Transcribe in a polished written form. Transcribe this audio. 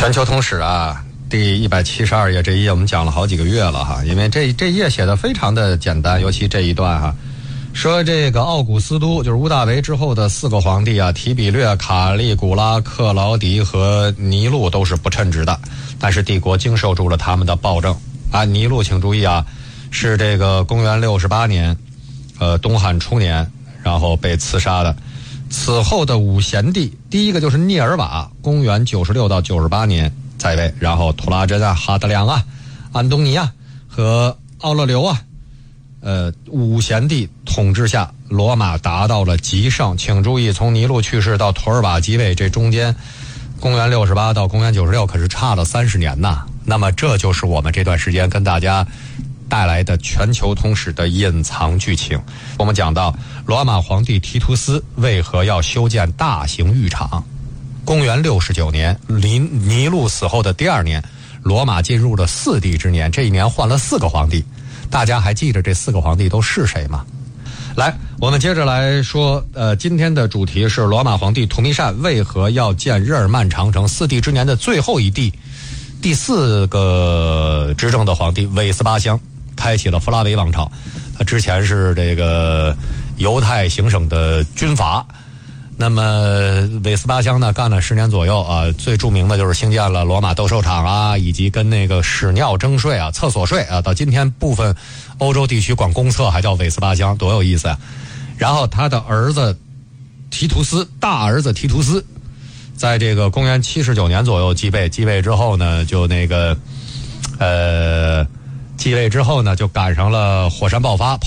全球通史啊，第172页这一页我们讲了好几个月了哈，因为这一页写的非常的简单，尤其这一段哈，说这个奥古斯都就是屋大维之后的4个皇帝啊，提比略、卡利古拉、克劳迪和尼禄都是不称职的，但是帝国经受住了他们的暴政啊。尼禄请注意啊，是这个公元68年，东汉初年，然后被刺杀的。此后的5贤帝，第一个就是聂尔瓦，公元96到98年在位，然后图拉真啊、哈德良啊、安东尼啊和奥勒留啊，5贤帝统治下，罗马达到了极盛。请注意，从尼禄去世到图尔瓦即位，这中间公元68到公元96可是差了30年呐。那么这就是我们这段时间跟大家带来的全球通史的隐藏剧情。我们讲到罗马皇帝提图斯为何要修建大型浴场。公元69年，尼禄死后的第2年，罗马进入了4帝之年，这一年换了4个皇帝。大家还记得这4个皇帝都是谁吗？来，我们接着来说，今天的主题是罗马皇帝图弥善为何要建日耳曼长城。4帝之年的最后一帝，第4个执政的皇帝韦斯巴乡开启了弗拉维王朝。他之前是这个犹太行省的军阀。那么韦斯巴乡呢，干了10年左右啊，最著名的就是兴建了罗马斗兽场啊，以及跟那个屎尿征税啊、厕所税啊，到今天部分欧洲地区管公厕还叫韦斯巴乡，多有意思啊。然后他的儿子提图斯，大儿子提图斯，在这个公元79年左右继位之后呢，就那个继位之后呢，就赶上了火山爆发。